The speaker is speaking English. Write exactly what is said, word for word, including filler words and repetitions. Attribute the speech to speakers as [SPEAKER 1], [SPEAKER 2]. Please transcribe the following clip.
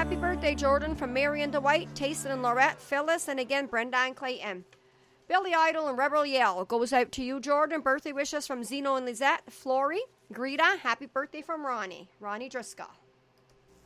[SPEAKER 1] Happy birthday, Jordan, from Marion DeWhite, Tayson and Laurette, Phyllis, and again, Brenda and Clayton. Billy Idol and Rebel Yell goes out to you, Jordan. Birthday wishes from Zeno and Lizette, Flory, Greta. Happy birthday from Ronnie, Ronnie Driscoll.